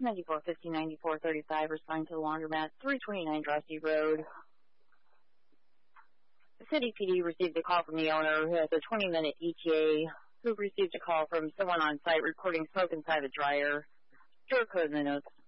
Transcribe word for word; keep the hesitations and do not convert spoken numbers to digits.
ninety-four fifty, ninety-four thirty-five, responding to the laundromat, three twenty-nine Drosty Road. The City P D received a call from the owner who has a twenty-minute E T A, who received a call from someone on site reporting smoke inside the dryer. Store code in the notes.